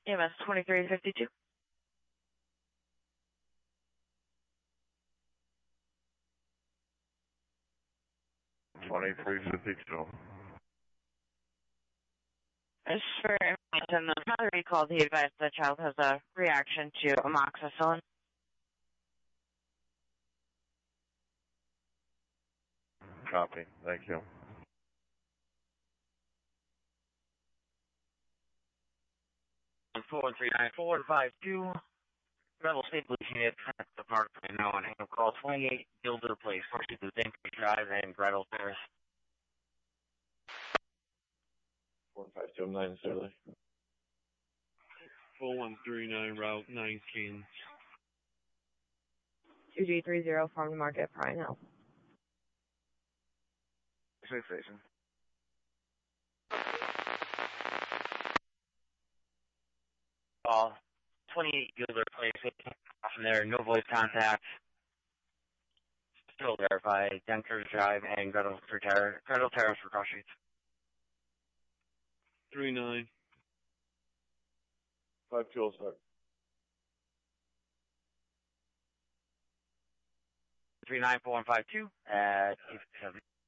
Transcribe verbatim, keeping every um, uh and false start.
E M S twenty-three fifty-two. twenty-three fifty-two. As for information, the father recalled, he advised the child has a reaction to amoxicillin. Copy. Thank you. four one three nine four five two. Rebel State Police Unit at the park right now on Hang Call twenty-eight Gilder Place, Washington, Dankers Drive, and Gretel Terrace. four five two nine Sterling. four one three nine Route nineteen. two G three zero Farm to Market, Pine Hill. Space Station. Call twenty-eight Gilder Place, from there, no voice contact. Still verify Dankers Drive and Gretel Terrace, Gretel Terrace for cross streets. three nine. five two oh six. three nine four one five two at eight seven.